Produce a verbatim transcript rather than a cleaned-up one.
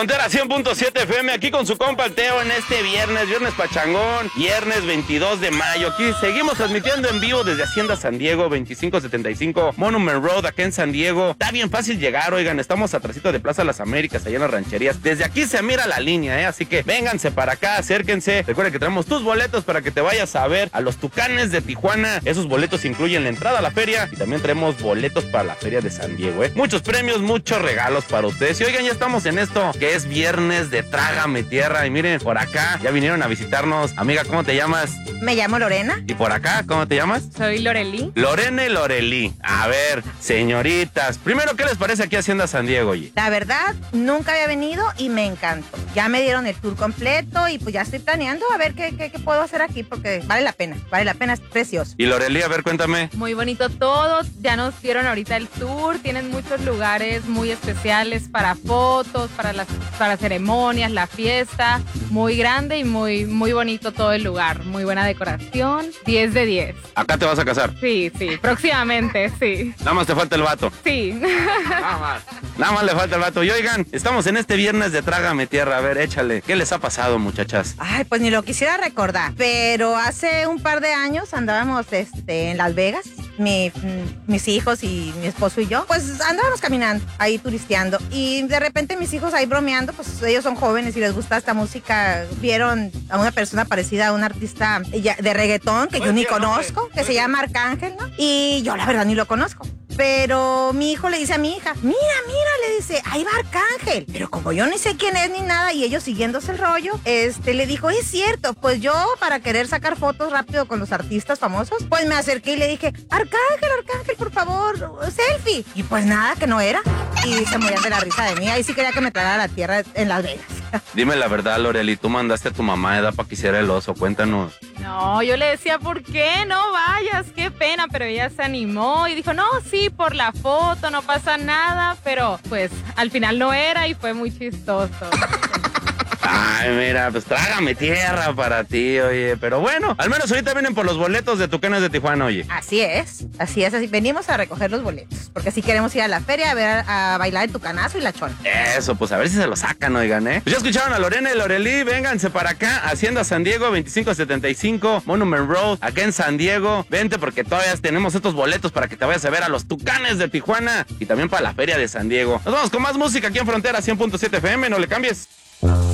Frontera cien punto siete F M, aquí con su compa el Teo en este viernes, viernes pachangón, viernes veintidós de mayo. Aquí seguimos transmitiendo en vivo desde Hacienda San Diego, veinticinco setenta y cinco Monument Road, acá en San Diego. Está bien fácil llegar, oigan, estamos atrásito de Plaza Las Américas, allá en las rancherías. Desde aquí se mira la línea, ¿eh? Así que vénganse para acá, acérquense. Recuerden que traemos tus boletos para que te vayas a ver a los Tucanes de Tijuana. Esos boletos incluyen la entrada a la feria y también traemos boletos para la feria de San Diego, ¿eh? Muchos premios, muchos regalos para ustedes. Y oigan, ya estamos en esto que es viernes de Trágame Tierra. Y miren, por acá ya vinieron a visitarnos. Amiga, ¿cómo te llamas? Me llamo Lorena. ¿Y por acá, cómo te llamas? Soy Lorelí. Lorena y Lorelí. A ver, señoritas, primero, ¿qué les parece aquí Hacienda San Diego, oye? La verdad, nunca había venido y me encantó. Ya me dieron el tour completo y pues ya estoy planeando a ver qué, qué, qué puedo hacer aquí porque vale la pena, vale la pena, es precioso. Y Lorelí, a ver, cuéntame. Muy bonito todo. Ya nos dieron ahorita el tour. Tienen muchos lugares muy especiales para fotos, para las para ceremonias, la fiesta. Muy grande y muy, muy bonito todo el lugar. Muy buena decoración. diez de diez. ¿Acá te vas a casar? Sí, sí. Próximamente, sí. Nada más te falta el vato. Sí. Nada más. Nada más le falta el vato. Y oigan, estamos en este viernes de Trágame Tierra. A ver, échale. ¿Qué les ha pasado, muchachas? Ay, pues ni lo quisiera recordar, pero hace un par de años andábamos este, en Las Vegas, mi, mis hijos y mi esposo y yo, pues andábamos caminando, ahí turisteando, y de repente mis hijos ahí bromeando, pues ellos son jóvenes y les gusta esta música, vieron a una persona parecida a un artista de reggaetón que yo ni conozco, que se llama Arcángel, ¿no? Y yo la verdad ni lo conozco. Pero mi hijo le dice a mi hija, mira, mira, le dice, ahí va Arcángel. Pero como yo ni sé quién es ni nada y ellos siguiéndose el rollo, este, le dijo, es cierto, pues yo para querer sacar fotos rápido con los artistas famosos, pues me acerqué y le dije, Arcángel, Arcángel, por favor, selfie. Y pues nada, que no era. Y se morían de la risa de mí. Ahí sí quería que me tragara la tierra en Las Vegas. Dime la verdad, Lorelí, tú mandaste a tu mamá edad para que hiciera el oso, cuéntanos. No, yo le decía, ¿por qué no vayas? Qué pena, pero ella se animó y dijo, no, sí, por la foto, no pasa nada, pero pues al final no era y fue muy chistoso. Ay, mira, pues Trágame Tierra para ti, oye. Pero bueno, al menos ahorita vienen por los boletos de Tucanes de Tijuana, oye. Así es, así es, así. Venimos a recoger los boletos, porque sí queremos ir a la feria a ver a, a bailar el tucanazo y la chona. Eso, pues a ver si se lo sacan, oigan, ¿eh? Pues ya escucharon a Lorena y Lorelí, vénganse para acá, Hacienda San Diego, veinticinco setenta y cinco Monument Road, acá en San Diego. Vente porque todavía tenemos estos boletos para que te vayas a ver a los Tucanes de Tijuana y también para la feria de San Diego. Nos vamos con más música aquí en Frontera cien punto siete F M, no le cambies.